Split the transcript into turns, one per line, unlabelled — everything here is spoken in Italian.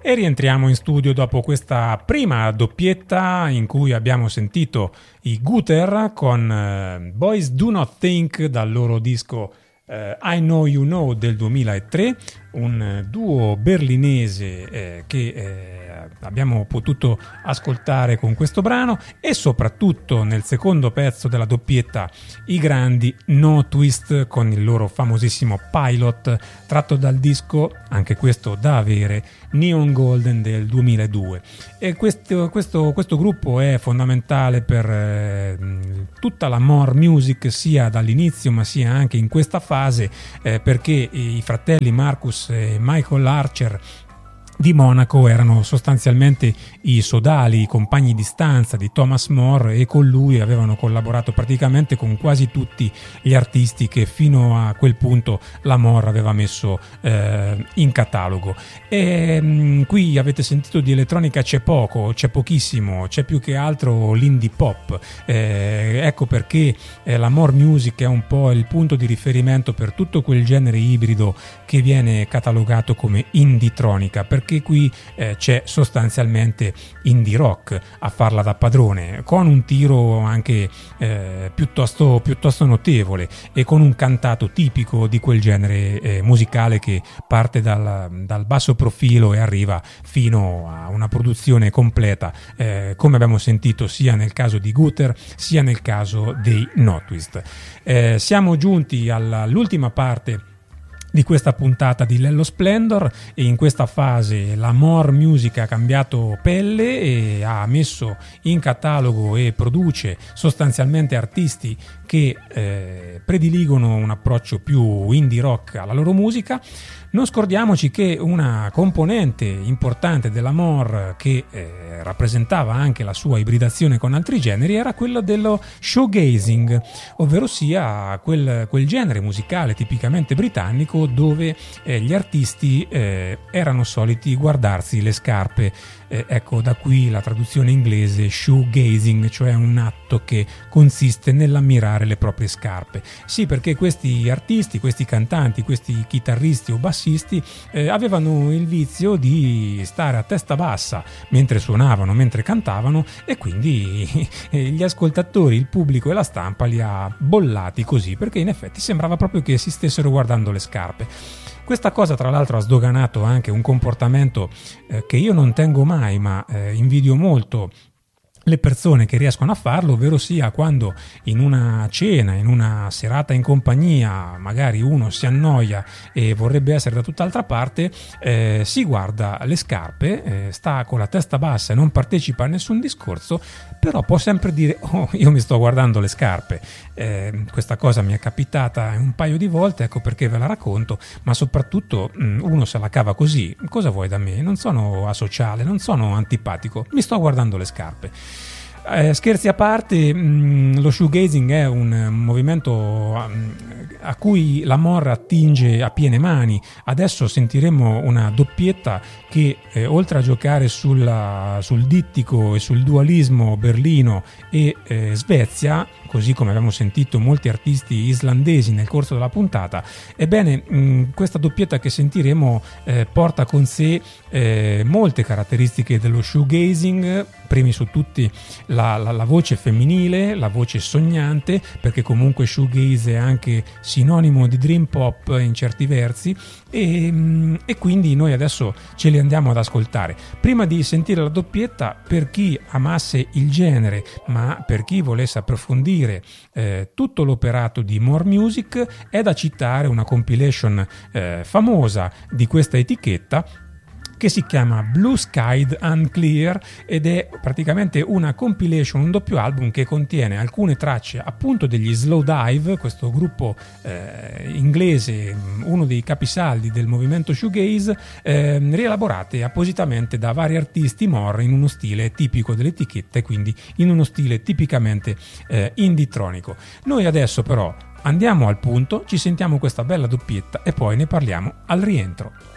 E rientriamo in studio dopo questa prima doppietta in cui abbiamo sentito i Guter con Boys Do Not Think dal loro disco I Know You Know del 2003, un duo berlinese che abbiamo potuto ascoltare con questo brano, e soprattutto nel secondo pezzo della doppietta i grandi No Twist con il loro famosissimo Pilot tratto dal disco, anche questo da avere, Neon Golden del 2002. E questo gruppo è fondamentale per tutta la more music, sia dall'inizio ma sia anche in questa fase, perché i fratelli Marcus e Michael Archer di Monaco erano sostanzialmente i sodali, i compagni di stanza di Thomas More, e con lui avevano collaborato praticamente con quasi tutti gli artisti che fino a quel punto la More aveva messo in catalogo. E qui avete sentito di elettronica c'è poco, c'è pochissimo, c'è più che altro l'indie pop, ecco perché la more music è un po' il punto di riferimento per tutto quel genere ibrido che viene catalogato come indie-tronica, perché qui c'è sostanzialmente indie rock a farla da padrone, con un tiro anche piuttosto notevole e con un cantato tipico di quel genere musicale che parte dal basso profilo e arriva fino a una produzione completa, come abbiamo sentito sia nel caso di Guter sia nel caso dei No Twist. Siamo giunti all'ultima parte di questa puntata di Lello Splendor, e in questa fase la more music ha cambiato pelle e ha messo in catalogo e produce sostanzialmente artisti che prediligono un approccio più indie rock alla loro musica. Non scordiamoci che una componente importante della more che rappresentava anche la sua ibridazione con altri generi era quella dello showgazing, ovvero sia quel genere musicale tipicamente britannico dove gli artisti erano soliti guardarsi le scarpe. Ecco, da qui la traduzione inglese shoegazing, cioè un atto che consiste nell'ammirare le proprie scarpe. Sì, perché questi artisti, questi cantanti, questi chitarristi o bassisti avevano il vizio di stare a testa bassa mentre suonavano, mentre cantavano, e quindi gli ascoltatori, il pubblico e la stampa li ha bollati così, perché in effetti sembrava proprio che si stessero guardando le scarpe. Questa cosa tra l'altro ha sdoganato anche un comportamento che io non tengo mai, ma invidio molto le persone che riescono a farlo, ovvero sia quando in una cena, in una serata in compagnia, magari uno si annoia e vorrebbe essere da tutt'altra parte, si guarda le scarpe, sta con la testa bassa e non partecipa a nessun discorso, però può sempre dire: oh, io mi sto guardando le scarpe. Questa cosa mi è capitata un paio di volte, ecco perché ve la racconto, ma soprattutto uno se la cava così: cosa vuoi da me? Non sono asociale, non sono antipatico, mi sto guardando le scarpe. Scherzi a parte, lo shoegazing è un movimento a cui la more attinge a piene mani. Adesso sentiremo una doppietta che oltre a giocare sul dittico e sul dualismo berlino e Svezia, così come abbiamo sentito molti artisti islandesi nel corso della puntata, ebbene questa doppietta che sentiremo porta con sé molte caratteristiche dello shoegazing, primi su tutti la voce femminile, la voce sognante, perché comunque shoegaze è anche sinonimo di dream pop in certi versi, e quindi noi adesso ce li andiamo ad ascoltare. Prima di sentire la doppietta, per chi amasse il genere ma per chi volesse approfondire tutto l'operato di more music, è da citare una compilation famosa di questa etichetta che si chiama Blue Skied Unclear, ed è praticamente una compilation, un doppio album che contiene alcune tracce appunto degli Slowdive, questo gruppo inglese, uno dei capisaldi del movimento shoegaze, rielaborate appositamente da vari artisti more in uno stile tipico dell'etichetta, e quindi in uno stile tipicamente indie-tronico. Noi adesso però andiamo al punto, ci sentiamo questa bella doppietta e poi ne parliamo al rientro.